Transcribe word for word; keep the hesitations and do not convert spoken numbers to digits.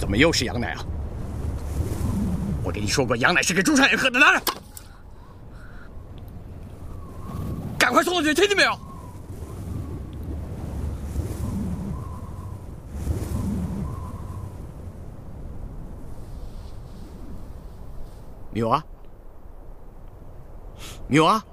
怎么又是羊奶啊？我跟你说过，羊奶是给猪上眼喝的，拿来！赶快送过去，听见没有？米娃，米娃。